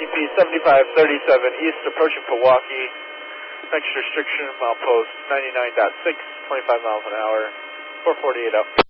ATP 7537 East, approaching Pewaukee. Next restriction, milepost 99.6, 25 miles an hour, 448 up.